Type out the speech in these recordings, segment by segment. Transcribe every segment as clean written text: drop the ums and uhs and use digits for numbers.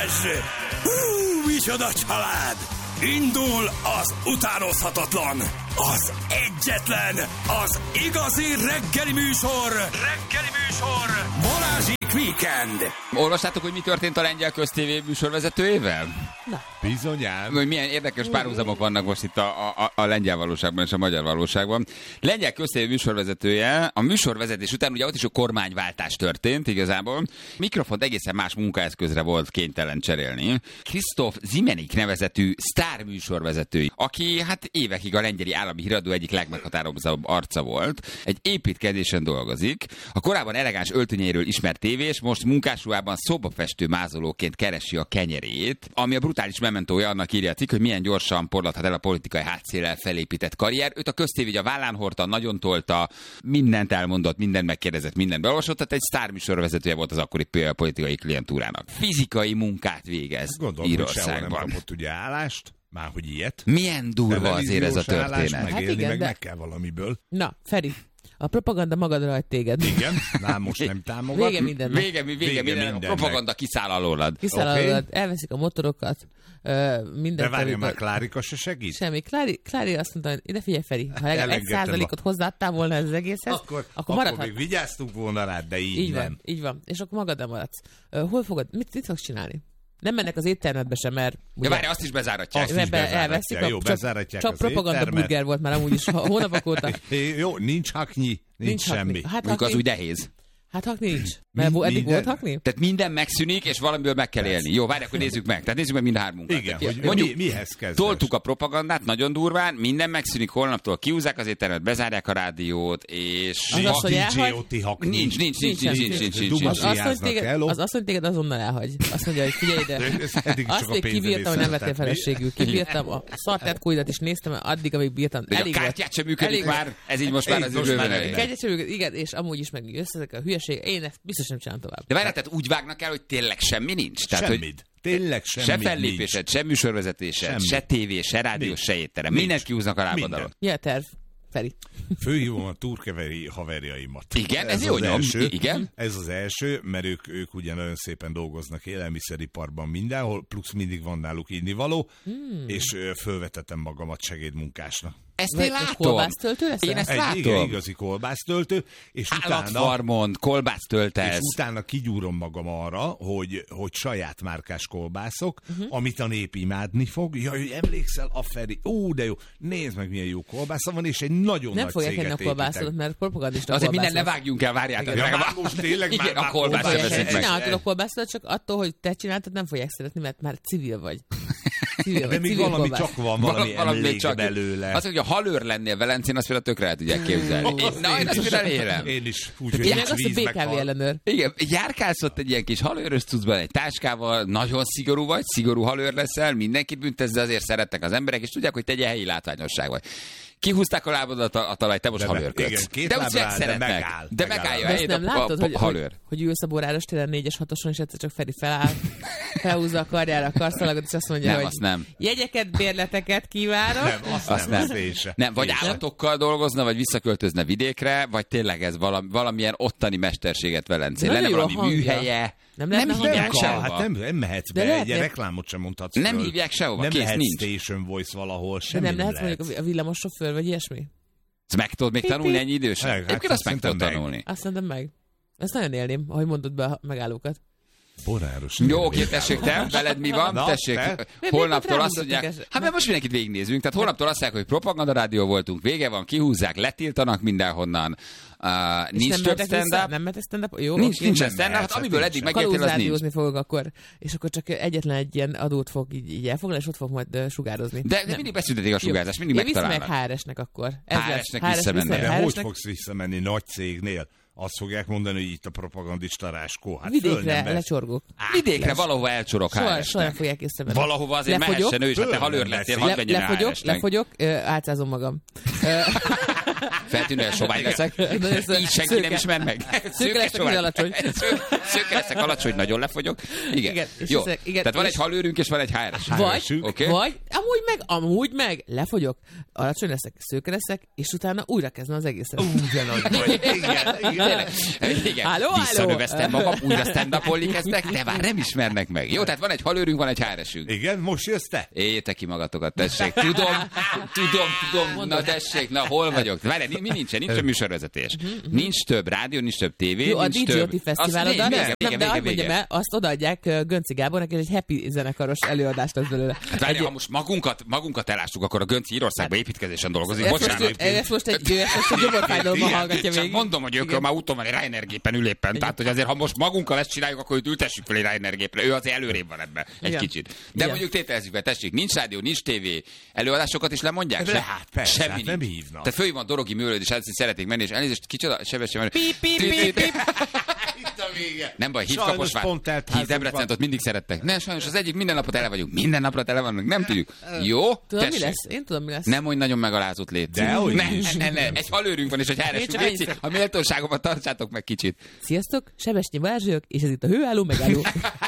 Balázs! Micsoda család! Indul az utánozhatatlan, az egyetlen, az igazi reggeli műsor! Balázsék Weekend! Olvastátok, hogy mi történt a lengyel köztévé műsorvezetőjével? Na. Bizonyán. Hogy milyen érdekes párhuzamok vannak most itt a lengyel valóságban és a magyar valóságban. Lengyel köztévé műsorvezetője, a műsorvezetés után ugye ott is a kormányváltás történt igazából. Mikrofont egészen más munkaeszközre volt kénytelen cserélni. Krisztof Zimenik nevezetű sztár műsorvezető, aki hát évekig a lengyeli állami híradó egyik legmeghatározóbb arca volt. Egy építkezésen dolgozik. A korábban elegáns öltönyéről ismert tévés, most munkásruhában szobafestő mázolóként keresi a kenyerét, ami a brutális mementója, annak írja a cikk, hogy milyen gyorsan porladhat el a politikai hátszéllel felépített karrier. Őt a köztévé a vállán hordta, nagyon tolta, mindent elmondott, mindent megkérdezett, mindent beolvasott, tehát egy sztár műsorvezetője volt az akkori politikai klientúrának. Fizikai munkát végez Írországban. Nem kapott ugye állást, már hogy ilyet. Milyen durva azért ez a történet. Megélni, igen, meg de... meg kell valamiből. Na, Feri, a propaganda magadra hagy téged. Igen, már most nem támogat. Vége mindennek. Vége minden. A propaganda kiszáll alólad. Kiszállod, elveszik a motorokat, mindent. De várja már, Klárika se segít? Semmi. Klári azt mondta, hogy ide figyelj, Feri, ha legalább 1%-ot hozzáadtál volna ez az egészhez, akkor maradhat. még vigyáztunk volna rád, de így nem. Így van. És akkor magadra maradsz. Hol fogod? Mit fogsz csinálni? Nem mennek az éttermetbe sem, mert... Ja, várj, azt is bezáratják. Elveszik. Jó, bezáratják csak az propaganda éttermet. burger volt már amúgy is hónapok óta. Jó, nincs haknyi, nincs semmi. Hát Mondjuk az úgy nehéz. Hát hakni nincs. Mert eddig volt hakni? Tehát minden megszűnik, és valamiből meg kell élni. Jó, várj, akkor nézzük meg. Tehát nézzük meg mind a hármunkat. Igen, Tehát, hogy mondjuk, mihez kezdesz? toltuk a propagandát nagyon durván, minden megszűnik, holnaptól kiúzzák az éttermet, bezárják a rádiót, és... Az, hogy elhagy? Nincs. Az azt, hogy téged azonnal elhagy. Azt mondja, hogy figyelj ide. Azt még kibírtam, hogy nem vettél feleségül. Kibírtam a szartetkúidat is néztem, addig, amíg bírtam. A kártyát sem működik már, ez így most már az bőven elég. Igen, és amúgy is meg összezek a hülyeség. Én ezt biztos nem csinálom tovább. De várjál, tehát úgy vágnak el, hogy tényleg semmi nincs? Tehát, semmit. Tényleg semmit se fellépésed, se műsorvezetésed, se tévé, se rádió, se étterem. Mindent kiúznak a lábad alól. Mi a terv, Feri? Fölhívom a turkeveri haverjaimat. Igen, ez jó nyom. Igen. Ez az első, mert ők ugye nagyon szépen dolgoznak élelmiszeriparban mindenhol, plusz mindig van náluk innivaló, és fölvetettem magamat segédmunkásnak. Ezt én látom. Kolbásztöltő leszel? Én ezt látom. Igen, igazi kolbásztöltő, és állatfarmon, kolbásztöltesz. És utána kigyúrom magam arra, hogy saját márkás kolbászok, amit a nép imádni fog. Jaj, emlékszel a Feri? De jó, nézd meg, milyen jó kolbásza van, és egy nagyon nem nagy fogják céget enni a kolbászot, mert propagandista azért kolbászot. minden ne vágjunk el, várjátok. Most tényleg igen, már a kolbászt sem veszik meg. Csinálhatod a kolbászot, csak attól, hogy te csináltad, nem fogják szeretni, mert már civil vagy. De még valami kolbász. Csak van, valami emlék csak belőle. Az, hogy a halőr lennél Velencén, azt például tökre el tudják képzelni. Én azt például élem. Én is. Én meg azt a BKV ellenőr. Igen, járkálsz ott egy ilyen kis halőrös cuccban, egy táskával, nagyon szigorú vagy, szigorú halőr leszel, mindenkit büntesz, de azért szeretnek az emberek, és tudják, hogy te egy helyi látványosság vagy. Kihúzták a lábadat a talaj, te most halőrködsz. De úgy szeretnek. De megállja a helyét nem látod, a halőr. hogy ülsz a Boráros téren 4-es 6-oson, és egyszer csak Feri feláll, felhúzza a karjára a karszalagot, és azt mondja, nem, hogy azt nem. Jegyeket, bérleteket kívánok. Nem, azt nem. Nem, vagy állatokkal dolgozna, vagy visszaköltözne vidékre, vagy tényleg ez valamilyen ottani mesterséget Velencén. Lenne valami műhelye. Nem hívják sehova. Hát nem mehetsz be, egy reklámot sem mondhatsz. Nem hívják sehova, nem kész, lehet nincs. Station Voice valahol, de semmi nem lehet mondjuk a villamos sofőr, vagy ilyesmi? Ezt meg tudod még tanulni ennyi idősen? Egyébként azt meg tudod tanulni. Azt mondom meg. Ezt nagyon élném, ahogy mondod be a megállókat. Boráros. Jó, oké, tessék te, veled mi van? Tessék, holnaptól azt mondják, hát mert most mindenkit végignézünk, tehát holnaptól azt mondják, hogy propagandarádió voltunk, vége van, kihúzzák, letiltanak mindenhonnan. Nincs több stand-up. Nem mehet stand-up? Jó, nincs stand-up, hát amiből eddig megértél, az nincs. fogok akkor, és akkor csak egyetlen egy ilyen adót fog így elfoglalni, és ott fog majd sugározni. De mindig beszüntetik a sugárzást, mindig megtalálnak. Én viszem meg HRS-nek akkor. HRS-nek visszamenni. De hogy fogsz visszamenni nagy cégnél? Azt fogják mondani, hogy itt a propagandista Ráskó. Hát vidékre lecsorgok. Vidékre valahova elcsorok HRS-nek. Soha fogják észrevenni. Valahova azért mehessen ő is, hát te halőr lettél, hadd menjen HRS-nek. Lefogyok, álcázom magam. Feltűnően sovány leszek. Így senki nem ismer meg. Szőke leszek, hogy alacsony. Szőke leszek, alacsony, nagyon lefogyok. Igen. Jó. Tehát van egy halőrünk, és van egy HRS. Vagy, amúgy Amúgy meg lefogyok, alacsony leszek, szőke leszek, és utána újra kezdem az egészet. De nagy vagy. Igen. Halló. Visszanöveztem magam, újra stand-upolni kezdek, de már nem ismernek meg. Jó, tehát van egy halőrünk, van egy háresünk. Igen, most jössz te? Éljétek ki magatokat, tessék. Tudom. Na tessék, na hol vagyok? Várj, mi nincsen műsorvezetés. Nincs több rádió, nincs több tévé, jó, nincs a több... DJ fesztiválodat, de azt mondjam el, el, azt odaadják Gönci Gábornak, és egy happy zenekaros előadást lesz belőle. Hát várj, ha most magunkat elássuk, akkor a Gönci Írországban építkezésen dolgozik. Bocsánat. Ezt most egy gyomorfájdalomban hallgatja csak még. mondom, hogy ők már úton van egy Ryanair gépen ül éppen. Tehát, hogy azért, ha most magunkkal ezt csináljuk, akkor őt ültessük fel egy Ryanair gépre. Ő azért előrébb van ebben egy kicsit. De mondjuk tételezzük be, tessék, nincs rádió, nincs tévé, előadásokat is lemondják? Hát persze, semmi nem nincs. hívnak. Tehát föl van Dorogi Műlőd, és ezt szeretnék menni, és elnézést, kicsoda, sebesen Pip. Nem baj, hív Kaposvár. Hív Debrecent, ott mindig szerettek. Nem, sajnos az egyik minden napot ele vagyunk. Minden napra tele vannak, nem tudjuk. Jó? Tudom, mi lesz? Én tudom, mi lesz. Nem mondj nagyon megalázott légy. Nem. Egy halőrünk van, és egy háresünk. A méltóságomat tartsátok meg kicsit. Sziasztok, Sebesnyi Balázs vagyok, és ez itt a hőálló megálló.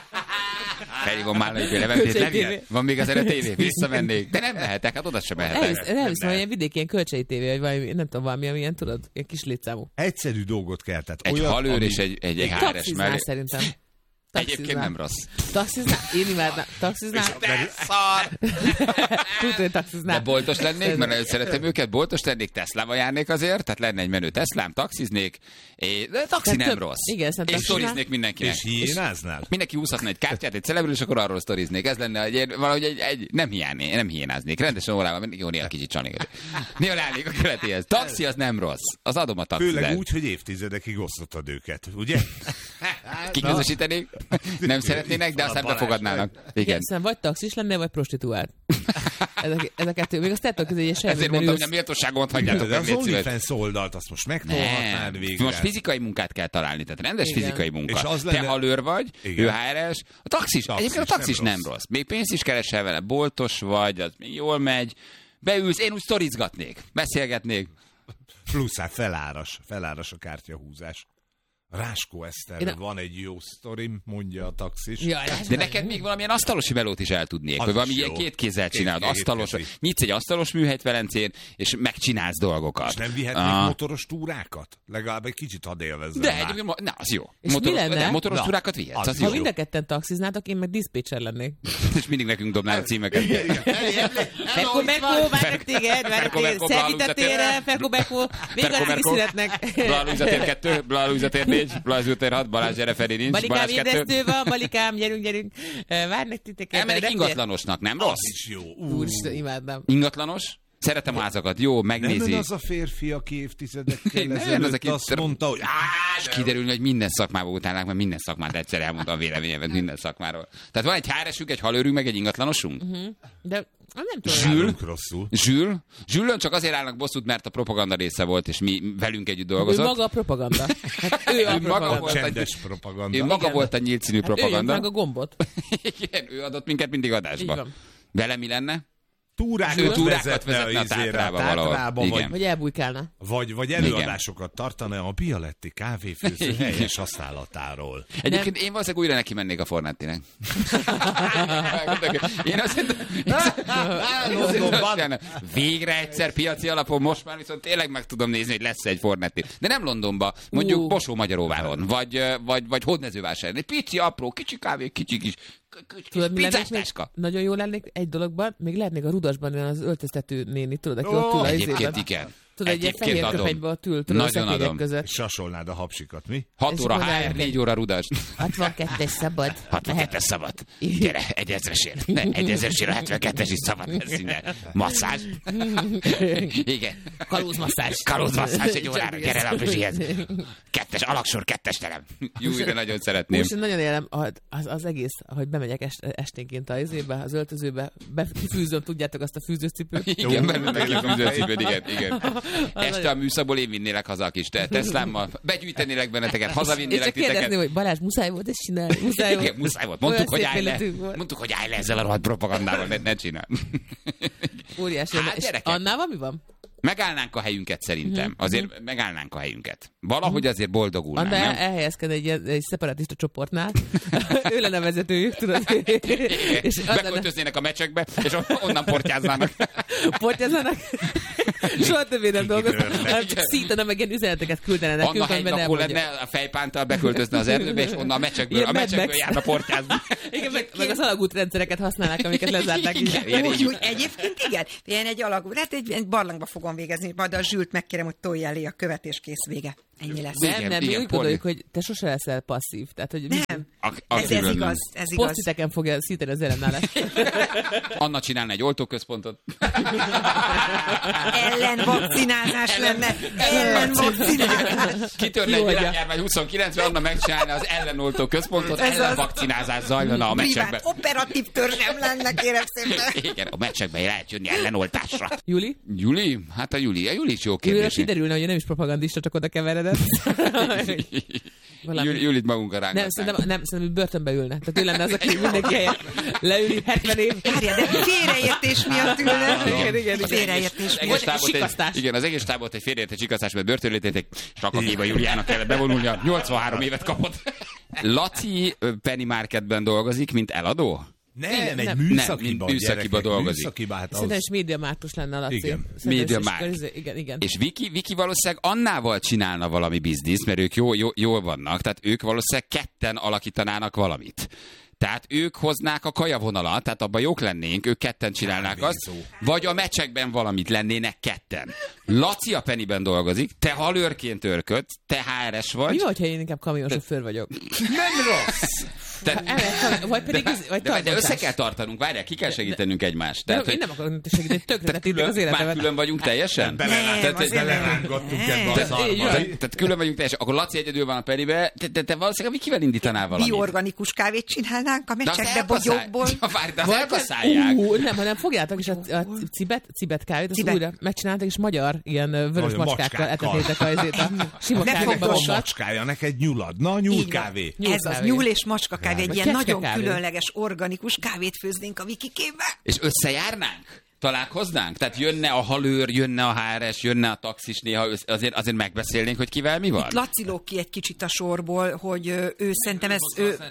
Felhívom már egy Leventét, van még az tévé, visszamennék. De nem mehetek, hát oda sem mehetek. Elviszem, hogy ilyen vidéki ilyen kölcsei tévé, vagy valami, nem tudom, valami, amilyen, tudod, ilyen kis létszámú. Egyszerű dolgot kell. Tehát egy halőr és egy háres mellé. Szerintem. Egyébként nem rossz. Taxiznál? Én imádnám. Taxiznál? Szar! Tudod, hogy taxiznál. De boltos lennék, mert nagyon szeretem őket. Boltos lennék, Teslával járnék azért, tehát lenne egy menő Teslám, taxiznék. De taxi nem rossz. Igen, és sztoriznék mindenkinek. És hiénáznál? Mindenki húzhatna egy kártyát, egy celebről, és akkor arról sztoriznék. Ez lenne valahogy nem hiénáznék. Rendesen órában, jó, néha kicsit csanék. Néha állnék a követéhez. Taxi az nem rossz. Az adom a taxit. Főleg úgy, hogy évtizedekig osztottad őket, ugye? Kiközösítenék? Nem szeretnének, de aztán befogadnának. Igen. Szóval vagy taxis lennél, vagy prostituált. Ez a kettő. Még azt tettek közé, hogy ezért mondtam, hogy a méltóságomat hagyjátok meg. Az OnlyFans oldalt, azt most megtolhatnád végre. Most fizikai munkát kell találni, tehát rendes fizikai munka. Te halőr vagy, ő HRS, a taxis. Egyébként a taxis nem rossz. Még pénzt is keresel vele, boltos vagy, az jól megy. Beülsz, én úgy sztorizgatnék, beszélgetnék. Plusz hát feláras a kártyahúzás. Ráskó Eszterre van egy jó sztorim, mondja a taxis. De neked még valamilyen asztalosi melót is el tudnék, hogy valami ilyen két kézzel csinálod. Asztalos, nyitsz egy asztalos műhelyt Velencén, és megcsinálsz dolgokat. És nem vihetnék motoros túrákat? Legalább egy kicsit hadd élvezzem. De egyébként, az jó. És mi lenne? Motoros túrákat vihetsz, az ha jó. mind a ketten taxiznátok, én meg diszpécser lennék. És mindig nekünk dobnál a címeket. Ferko, várnak téged, Szervitatére, Ferko, még azt is szeretnek. Blaluizatér 2, Blaluizatér 4, Blaluizatér 6, Balázs gyere, Feri nincs, Balikám, Balázs 2. édesztő van, Balikám, gyerünk. Várnak titeket. Elmenek ingatlanosnak, nem rossz? Az is jó. Úristen, imádnám. Ingatlanos? Szeretem a házakat, jó, megnézi. Nem az a férfi, aki évtizedekkel ezelőtt azt mondta, hogy és kiderülni, hogy minden szakmába utálnák, mert minden szakmát egyszer elmondta a véleményemet minden szakmáról. Tehát van egy háresünk, egy halőrünk, meg egy ingatlanosunk? De nem tudom. Zsülön csak azért állnak bosszút, mert a propaganda része volt, és mi velünk együtt dolgozott. Ő maga a propaganda. Hát ő a propaganda. Csendes propaganda. Ő maga volt a nyílt színű propaganda. Ő meg a gombot. Igen, ő adott minket mindig adásba. Vele mi lenne? Túrákat vezetne a Tátrába vagy elbújkálna. Vagy előadásokat tartana a Bialetti kávéfőző helyes használatáról. Egyébként én valószínűleg újra neki mennék a Fornettinek. Én azt mondom, végre egyszer piaci alapon, most már viszont tényleg meg tudom nézni, hogy lesz egy Fornetti. De nem Londonba, mondjuk Bosó-Magyaróváron, vagy Hódmezővásárhelyen. Egy pici, apró, kicsi kávé, kicsi kis tudod, mi lennék, nagyon jó lennék egy dologban, még lehetnék a Rudasban az öltöztető néni, tudod, aki ott ül a egyébként igen. Tudod, egy ilyen fehér köpenybe ott ül, tudod, a szekrények között. Sasolnád a hapsikat, mi? 6 óra HR, 4 óra Rudast. 62-es szabad. 62-es szabad. Gyere, 1000-esért. 1000-esért a 72-es is szabad. Masszázs. Igen. Kalózmasszázs egy órára. Gyere le a Pizsihez. 2-es, alaksor, 2-es terem. Jó, de nagyon szeretném. Most nagyon élem az egész, ahogy bemegyek esténként az öltözőbe, kifűzöm, tudjátok, azt a fűzőcipőt. Igen, meglek a fűzőcipőt, igen. Este a műszakból én vinnélek haza a kis Teslámmal, begyűjtenélek benneteket, hazavinnélek titeket. És csak kérdezni, hogy Balázs, muszáj volt ezt csinálni? Muszáj volt. Mondtuk, hogy állj le ezzel a rohadt propagandával, ne csinálj. Óriási. És Annával mi van? Megállnánk a helyünket szerintem. Azért megállnánk a helyünket. Valahogy azért boldogulnánk, nem? elhelyezkedne egy szeparatista csoportnál. Ő lenne vezetőjük, tudod. És beköltöznének a meccsekbe, és onnan portyáznának. Portyáznának? Soha többé nem dolgoznak, hanem csak szítana, meg ilyen üzeneteket küldene nekünk. Anna Hegylakó lenne, a fejpántal beköltözne az erdőbe, és onnan a meccsekből járna portyázni. Igen, meg az alagútrendszereket használnak, amiket lezárták. Egyébként igen, ilyen egy alagút. Hát egy barlangba fogom végezni, majd a Zsült megkérem, hogy tolja elé a követ, és kész, vége. Ennyi lesz. Nem, mi úgy gondoljuk, hogy te sose leszel passzív. Tehát, hogy nem, ez igaz. Posztiteken fogja szíteni az ellenállást. Anna csinálna egy oltóközpontot. Ellenvakcinázás lenne. Ellenvakcinázás. Kitörne egy világjárvány 29-ben, Anna megcsinálna az ellenoltó központot, ellenvakcinázás zajlana a meccsekben. Operatív törzsem lenne, kérem szépen. Igen, a meccsekben lehet jönni ellenoltásra. Juli? Juli? Hát a Juli is jó kérdés. Júlira kiderülne, hogy nem is propagandista, csak oda keveredett. Julit magunkra rángatnánk. Nem, szerintem börtönbe ülne. Tehát ő lenne az, aki mindenki helyett leüli 70 év. Várja, de félreértés miatt ülne. Igen. Félreértés miatt. Sikasztás. Igen, az egész tábort egy félreértés sikasztás, mert börtönlététek, Sakakéba Juliának kellett bevonulnia, 83 évet kapott. Laci Penny Marketben dolgozik, mint eladó? Nem, egy műszakiba dolgozik. Szerintem is médiamártus lenne a Laci. Igen. Médiamártus. Igen. És Viki valószínűleg Annával csinálna valami biznisz, mert ők jól vannak, tehát ők valószínűleg ketten alakítanának valamit. Tehát ők hoznák a kajavonalat, tehát abban jók lennénk, ők ketten csinálnák azt, vagy a meccsekben valamit lennének ketten. Laci a Pennyben dolgozik, te halőrként örködsz, te HRS vagy. Mi vagy, ha én inkább kamionsofőr vagyok? Nem rossz! De össze kell tartanunk, várjál, ki kell segítenünk egymást. Tehát, én nem akarok segíteni, tönkretettétek az életemet. Már külön vagyunk teljesen? Belerángattuk ebbe a szarba. Tehát külön vagyunk teljesen. Akkor Laci egyedül van a Pennybe, te valószínűleg Vikivel indítanál valamit. Biorganikus kávét csinálnánk a meccsekbe bogyókból. De azt elkaszálják. Nem, fogjátok is a cibet kávét, azt újra megcsináltak, és magyar ilyen vörös macskákkal etetétek a sima kávéba. Macskája, neked nyulad. Na, nyúlkávé. Ez az nyúl és macska kávé, egy ilyen nagyon különleges, organikus kávét főznénk a Vikikébe. És összejárnánk? Találkoznánk? Tehát jönne a halőr, jönne a HRS, jönne a taxis, néha azért megbeszélnénk, hogy kivel mi van? Itt Laci lóg ki egy kicsit a sorból, hogy ő szerintem ez...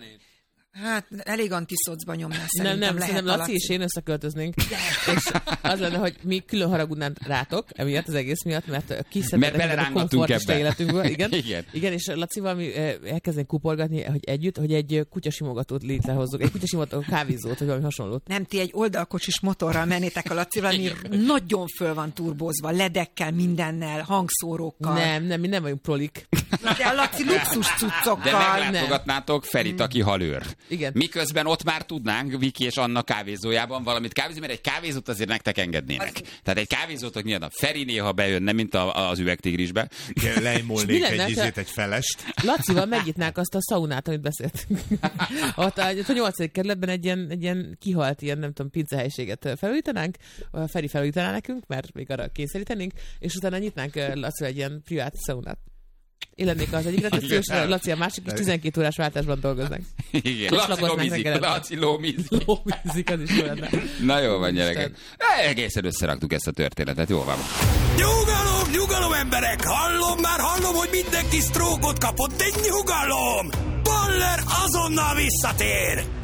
Hát elég antiszocban nyomná szerintem. Nem, Laci és én összeköltöznénk. És az lenne, hogy mi külön haragudnánk rátok, emiatt az egész miatt, mert kiszedtek a komfortista életünkből. Igen, és Lacival mi elkezdenénk kupolgatni, hogy egy kutyasimogatót létrehozzuk, egy kutyasimogató kávézót, vagy valami hasonlót. Nem, ti egy oldalkocsis motorral mennétek a Lacival, ami nagyon föl van turbózva, ledekkel, mindennel, hangszórókkal. Nem, mi nem vagyunk prolik. De a Laci luxus cuccokkal. De meglátogatnátok Ferit, aki halőr. Igen. Miközben ott már tudnánk Viki és Anna kávézójában valamit kávézni, mert egy kávézót azért nektek engednének. Tehát egy kávézótok nyilván a Feri néha bejönne, mint az üvegtigrisbe. Lejmolnék egy felest. Lacival megnyitnák azt a szaunát, amit beszéltünk. Ott a 8. kerületben egy ilyen kihalt, nem tudom, pizzahelyiséget felújítanánk, a Feri felújítaná nekünk, mert még arra kényszerítenénk, és utána nyitnánk Lacival egy ilyen privát szaunát. Én lennék az egyik recepciós, Laci a másik, és 12 órás váltásban dolgoznak. Igen. Laci lómizik, az is jó lenne. Na jó van, gyerekek. Egészen összeraktuk ezt a történetet, jó van. Nyugalom emberek! Hallom, hogy mindenki sztrókot kapott, de nyugalom! Baller azonnal visszatér!